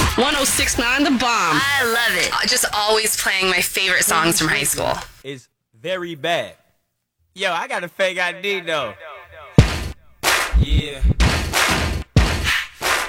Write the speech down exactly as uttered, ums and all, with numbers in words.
one oh six point nine The Bomb. I love it. Just always playing my favorite songs from high school. It's very bad. Yo, I got a fake I D though. Yeah.